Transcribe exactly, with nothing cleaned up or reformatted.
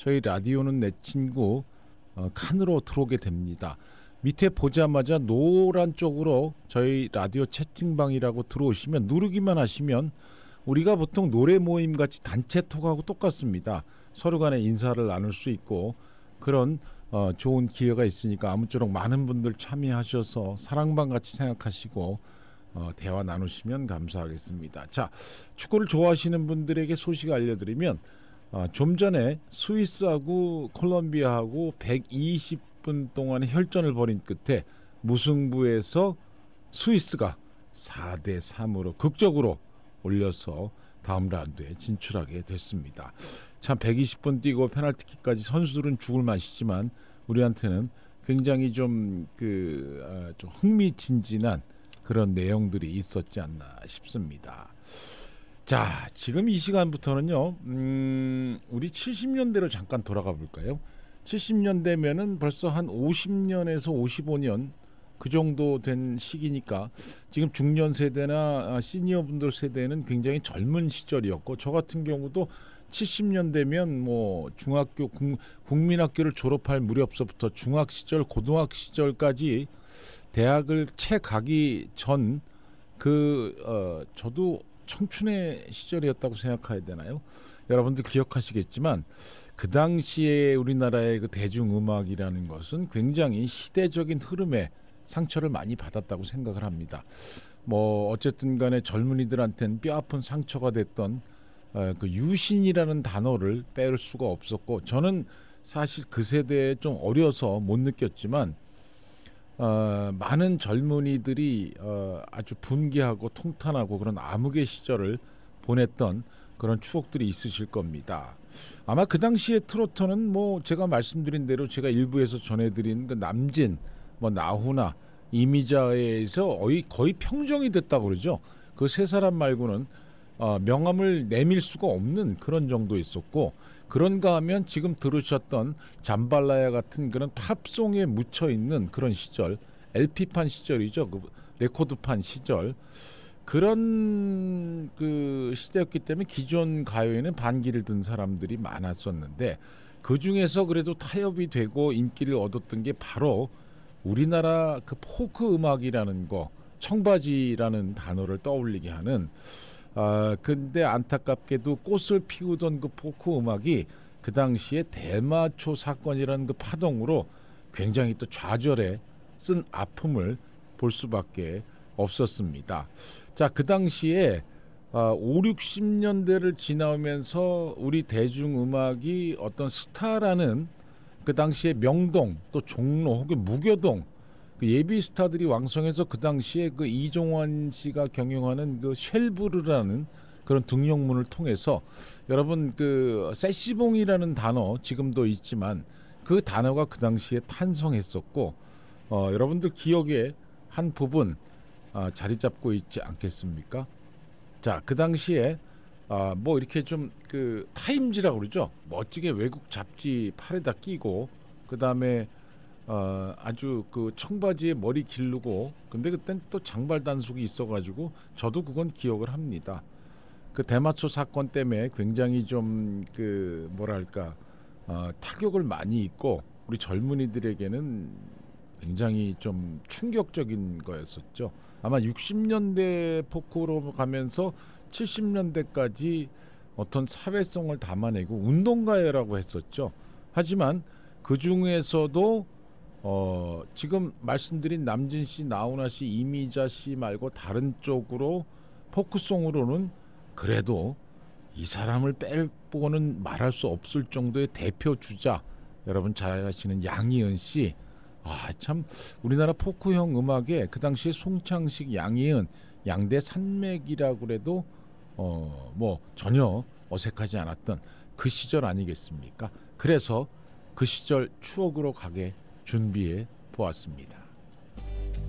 저희 라디오는 내 친구 어, 칸으로 들어오게 됩니다. 밑에 보자마자 노란 쪽으로 저희 라디오 채팅방이라고 들어오시면 누르기만 하시면 우리가 보통 노래 모임 같이 단체톡하고 똑같습니다. 서로 간에 인사를 나눌 수 있고 그런 어, 좋은 기회가 있으니까 아무쪼록 많은 분들 참여하셔서 사랑방 같이 생각하시고 어, 대화 나누시면 감사하겠습니다. 자, 축구를 좋아하시는 분들에게 소식 알려드리면 어, 좀 전에 스위스하고 콜롬비아하고 백이십 분 동안의 혈전을 벌인 끝에 무승부에서 스위스가 사 대 삼으로 극적으로 올려서 다음 라운드에 진출하게 됐습니다. 참 백이십 분 뛰고 페널티킥까지 선수들은 죽을 맛이지만 우리한테는 굉장히 좀 그 어, 좀 흥미진진한 그런 내용들이 있었지 않나 싶습니다. 자, 지금 이 시간부터는요, 음, 우리 칠십 년대로 잠깐 돌아가 볼까요? 칠십 년대면은 벌써 한 오십 년에서 오십오 년 그 정도 된 시기니까 지금 중년 세대나 시니어 분들 세대는 굉장히 젊은 시절이었고 저 같은 경우도 칠십 년대면 뭐 중학교 국민학교를 졸업할 무렵서부터 중학 시절 고등학 시절까지 대학을 채 가기 전 그 어, 저도 청춘의 시절이었다고 생각해야 되나요? 여러분들 기억하시겠지만 그 당시에 우리나라의 그 대중음악이라는 것은 굉장히 시대적인 흐름에 상처를 많이 받았다고 생각을 합니다. 뭐 어쨌든 간에 젊은이들한테는 뼈아픈 상처가 됐던 어, 그 유신이라는 단어를 뺄 수가 없었고 저는 사실 그 세대에 좀 어려서 못 느꼈지만 어, 많은 젊은이들이 어, 아주 분개하고 통탄하고 그런 암흑의 시절을 보냈던 그런 추억들이 있으실 겁니다. 아마 그 당시에 트로트는 뭐 제가 말씀드린 대로 제가 일부에서 전해드린 그 남진, 뭐 나훈아, 이미자에 의해서 거의, 거의 평정이 됐다고 그러죠. 그 세 사람 말고는 어, 명함을 내밀 수가 없는 그런 정도 있었고 그런가 하면 지금 들으셨던 잠발라야 같은 그런 팝송에 묻혀 있는 그런 시절, 엘피판 시절이죠. 그 레코드판 시절. 그런 그 시대였기 때문에 기존 가요에는 반기를 든 사람들이 많았었는데 그 중에서 그래도 타협이 되고 인기를 얻었던 게 바로 우리나라 그 포크 음악이라는 거, 청바지라는 단어를 떠올리게 하는 아 근데 안타깝게도 꽃을 피우던 그 포크 음악이 그 당시에 대마초 사건이라는 그 파동으로 굉장히 또 좌절에 쓴 아픔을 볼 수밖에 없었습니다. 자, 그 당시에 오, 육십 년대를 지나오면서 우리 대중음악이 어떤 스타라는 그 당시에 명동 또 종로 혹은 무교동 그 예비 스타들이 왕성해서 그 당시에 그 이종환 씨가 경영하는 그 쉘브르라는 그런 등용문을 통해서 여러분 그 세시봉이라는 단어 지금도 있지만 그 단어가 그 당시에 탄생했었고 어, 여러분들 기억에 한 부분 어, 자리 잡고 있지 않겠습니까? 자, 그 당시에 어, 뭐 이렇게 좀 그 타임지라고 그러죠. 멋지게 외국 잡지 팔에다 끼고 그 다음에 어, 아주 그 청바지에 머리 기르고 근데 그땐 또 장발 단속이 있어가지고 저도 그건 기억을 합니다. 그 대마초 사건 때문에 굉장히 좀 그 뭐랄까 어, 타격을 많이 입고 우리 젊은이들에게는 굉장히 좀 충격적인 거였었죠. 아마 육십 년대 포크로 가면서 칠십 년대까지 어떤 사회성을 담아내고 운동가요라고 했었죠. 하지만 그 중에서도 어, 지금 말씀드린 남진 씨, 나훈아 씨, 이미자 씨 말고 다른 쪽으로 포크송으로는 그래도 이 사람을 빼고는 말할 수 없을 정도의 대표 주자 여러분 잘 아시는 양희은 씨. 아, 참 우리나라 포크형 음악에 그 당시에 송창식, 양희은, 양대 산맥이라고 그래도 어, 뭐 전혀 어색하지 않았던 그 시절 아니겠습니까? 그래서 그 시절 추억으로 가게 준비해 보았습니다.